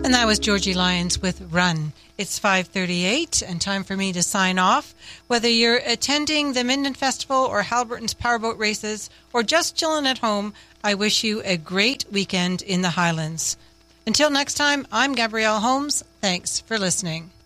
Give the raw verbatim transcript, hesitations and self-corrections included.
And that was Georgie Lyons with Run. It's five thirty-eight and time for me to sign off. Whether you're attending the Minden Festival or Haliburton's Powerboat Races or just chilling at home, I wish you a great weekend in the Highlands. Until next time, I'm Gabrielle Holmes. Thanks for listening.